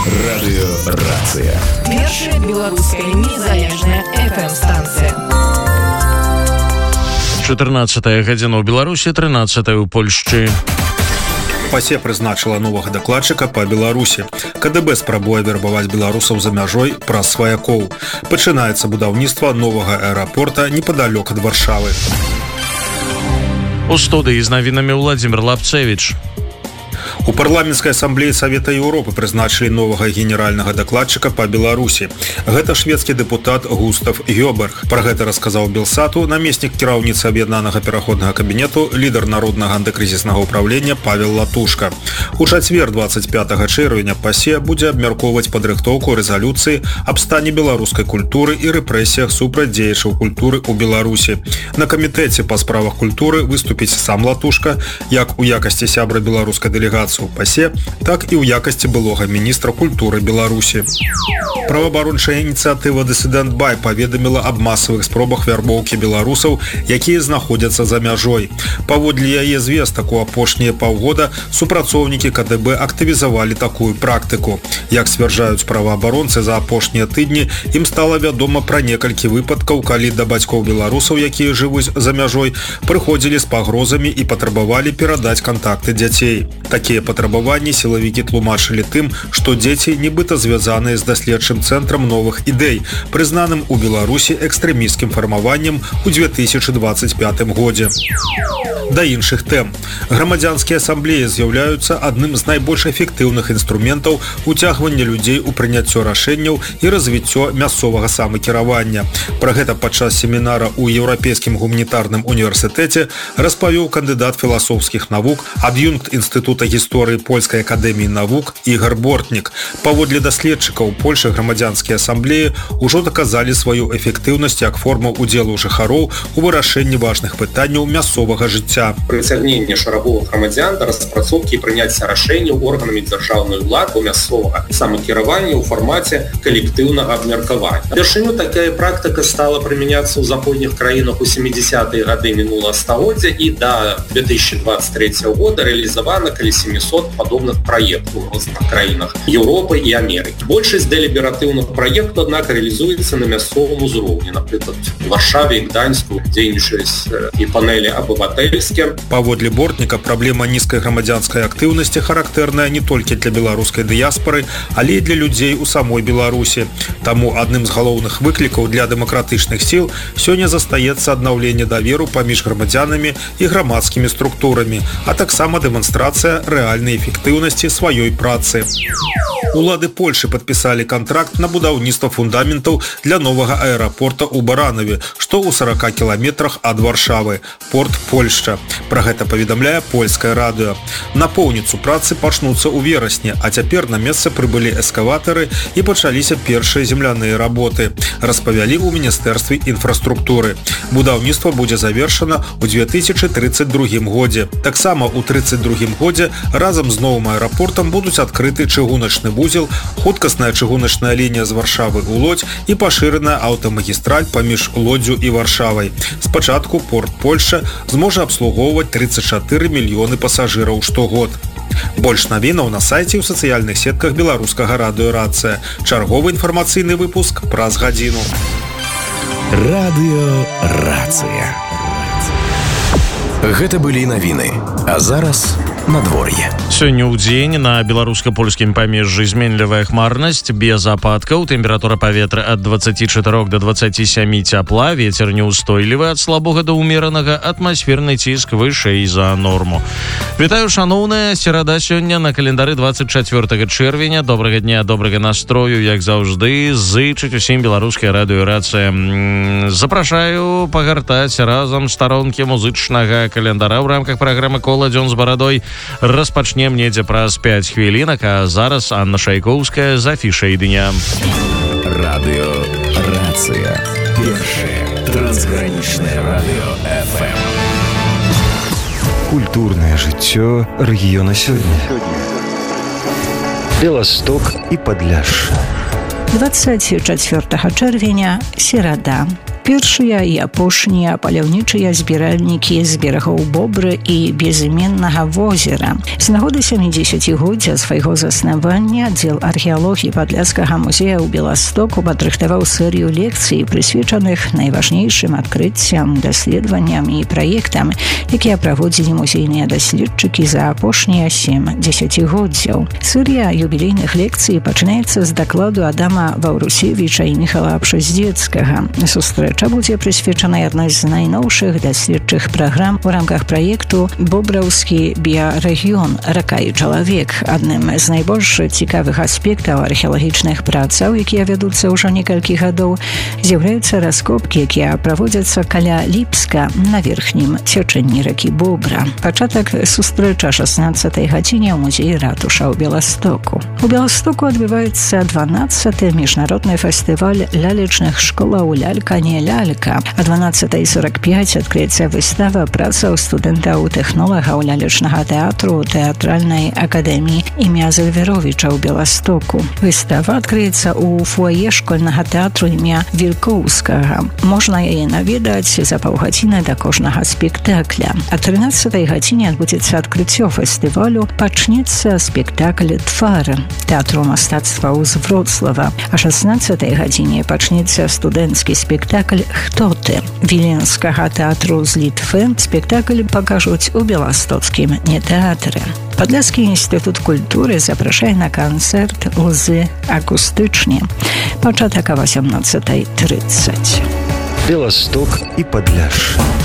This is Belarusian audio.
Радыёрацыя. Першая беларуская незалежная FM-станцыя. 14 гадзіна ў Беларусі, 13 у Польшчы. ПАСЕ прызначыла новага дакладчыка па Беларусі. КДБ спрабуе вербаваць беларусаў за мяжой праз сваякоў. Пачынаецца будаўніцтва новага аэрапорта непадалёк ад Варшавы. У студыі з навінамі Владзімір Лапцевіч. У парламенцкай асамблеі Савета Еўропы прызначылі новага генеральнага дакладчыка па Беларусі. Гэта шведскі дэпутат Густав Гёберг. Пра гэта расказаў Белсату намеснік кіраўніцы аб'яднанага пераходнага кабінету, лідар народнага антыкрызіснага ўправлення Павел Латушка. У чацвер 25 чэрвеня ПАСЕ будзе абмяркоўваць падрыхтоўку рэзалюцыі аб стане беларускай культуры і рэпрэсіях супраць дзеячаў культуры ў Беларусі. На камітэце па справах культуры выступіць сам Латушка, як у якасці сябра беларускай дэлегацыі у ПАСЕ, так і ў якасці былога міністра культуры Беларусі. Праваабарончая ініцыятыва «Дысідэнт Бай» паведаміла аб масавых спробах вярбоўкі беларусаў, якія знаходзяцца за мяжой. Паводле яе звестак, у апошнія паўгода супрацоўнікі КДБ актывізавалі такую практыку. Як сцвярджаюць праваабаронцы, за апошнія тыдні ім стала вядома пра некалькі выпадкаў, калі да бацькоў беларусаў, якія жывуць за мяжой, прыходзілі з пагрозамі і патрабавалі перадаць кантакты дзяцей. Такія патрабаванні сілавікі тлумачылі тым, што дзеці нібыта звязаныя з даследчым цэнтрам новых ідэй, прызнаным у Беларусі экстрэмісцкім фармаваннем у 2025 годзе. Да іншых тэм. Грамадзянскія асамблеі з'яўляюцца адным з найбольш эфектыўных інструментаў уцягвання людзей у прыняццё рашэнняў і развіццё мясцовага самакіравання. Пра гэта падчас семінара ў Еўрапейскім гуманітарным універсітэце распавёў кандыдат філасофскіх навук, ад'юнкт Інстытута гісторыі Польскай акадэміі навук Ігар Бортнік. Паводле даследчыкаў Польшы грамадзянскія асамблеі ўжо даказалі сваю эфектыўнасць як форму ўдзелу жыхароў у вырашэнні важных пытанняў мясцовага жыцця. Прыцягненне шараговых грамадзян да распрацоўкі і прыняцця рашэнняў органамі дзяржаўнай улады мясцовага самакіравання ў фармаце калектыўнага абмеркавання. Упершыню такая практыка стала прымяняцца ў заходніх краінах у 70-е гады мінулага стагоддзя і да 2023 года реалізавана каля 700 падобных праектаў у розных краінах Еўропы і Амерыкі. Большасць дэлібератыўных праектаў, аднак, реалізуецца на мясцовым узроўні. Напрыклад, у Варшаве і Гданьску дзейнічаюць і панелі абыватэльскія. Паводле Бортніка, праблема нізкай грамадзянскай актыўнасці характэрная не толькі для беларускай дыяспары, але і для людзей у самой Беларусі. Таму адным з галоўных выклікаў для дэмакратычных сіл сёння застаецца аднаўленне даверу паміж грамадзянамі і грамадскімі структурамі, а таксама дэманстрацыя рэальнай эфектыўнасці сваёй працы. Улады Польшы падпісалі кантракт на будаўніцтва фундаментаў для новага аэрапорта ў Баранаве, што ў 40 кіламетрах ад Варшавы, порт Польшча. Пра гэта паведамляе польскае радыё. Напоўніцу працы пачнуцца ў верасні, а цяпер на месца прыбылі эскаватары і пачаліся першыя земляныя работы, распавялі ў Міністэрстве інфраструктуры. Будаўніцтва будзе завершана ў 2032 годзе. Таксама ў 32 годзе разам з новым аэрапортам будуць адкрыты чыгуначны вузел, хуткасная чыгуначная лінія з Варшавы ў Лодзь і пашыраная аўтамагістраль паміж Лодзю і Варшавай. Спачатку порт Польшча зможа абслугоўваць 34 мільёны пасажыраў штогод. Больш навінаў на сайце і ў сацыяльных сетках беларускага радыёрацыя. Чарговы інфармацыйны выпуск праз гадзіну. Радыёрацыя. Гэта былі навіны. А зараз надвор'е. Сёння ў дзень на беларуска-польскім памежжы зменлівая хмарнасць, без ападкаў, тэмпература паветра ад 24 до 27 цяпла, вецер неўстойлівы ад слабога да ўмеранага, атмасферны ціск вышэй за норму. Вітаю, шаноўная, серада сёння на календары 24 чэрвеня. Добрага дня, добрага настрою, як заўжды, зычыць усім беларуская радыёрацыя. Запрашаю пагартаць разам старонкі музычнага календара ў рамках праграмы «Кола дзён з барадой». Распачнем недзе праз 5 хвілінак, а зараз Анна Шайкоўская з афішай дня. Радыёрацыя. Першае трансгранічнае радыё FM. Культурнае жыццё рэгіёна сёння. Беласток і Падляшша. 24 чэрвеня, серада. Першыя і апошнія паляўнічыя збіральнікі з берагоў Бобры і безыменнага возера. З нагоды 70-годдзя свайго заснавання аддзел археалогіі Падляшскага музея ў Беластоку падрыхтаваў серыю лекцый, прысвечаных найважнейшым адкрыццям, даследаванням і праектам, якія праводзілі музейныя даследчыкі за апошнія 7 дзесяцігоддзяў. Серыя юбілейных лекцый пачынаецца з дакладу Адама Ваўрусевіча і Міхала Пшаздзецкага. Сустрэча будзе прысвечана адной з найноўшых даследчых праграм у рамках праекту «Бобраўскі біярэгіён. Рака і чалавек». Адным з найбольш цікавых аспектаў археалагічных працаў, якія вядуцца ўжо некалькі гадоў, з'яўляюцца раскопкі, якія праводзяцца каля Ліпска на верхнім цячэнні ракі Бобра. Пачатак сустрэча 16-й гадзіне ў музеі ратуша ў Беластоку. У Беластоку адбываецца 12-й міжнародны фестываль лялечных школаў «Лялька не лялька». А 12:45 адкрыецца выстава працаў студэнтаў-тэхнолагаў лялечнага тэатру тэатральнай акадэміі імя Зальверовіча ў Беластоку. Выстава адкрыецца ў фуае школьнага тэатру імя Вілкоўскага. Можна яе наведаць за паўгадзіны да кожнага спектакля. А 13-й гадзіне адбудзецца адкрыццё фестывалю, пачнецца спектакль «Твар» тэатру мастацтва з Вроцлава. А 16-й гадзіне пачнецца студэнцкі спектакль «Хто ты?» Віленскага тэатру з Літвы. Спектакль пакажуць у беластоцкім нетэатры. Падляшскі інстытут культуры запрашае на канцэрт «Лзы акустычні». Пачатак о 18:30. Белосток и Подляшшэ.